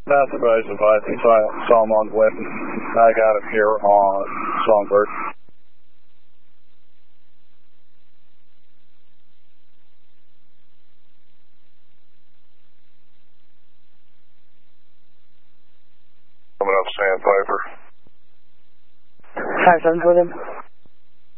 That's the base of I think I saw him on the weapon. I got him here on Songbird. Coming up Sandpiper. 5-7 with him.